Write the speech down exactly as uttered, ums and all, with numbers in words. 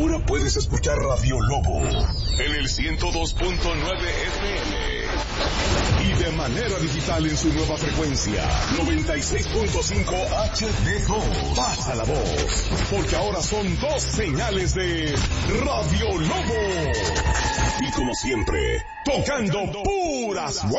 Ahora puedes escuchar Radio Lobo en el ciento dos punto nueve F M y de manera digital en su nueva frecuencia noventa y seis punto cinco H D dos. Pasa la voz, porque ahora son dos señales de Radio Lobo. Y como siempre, tocando puras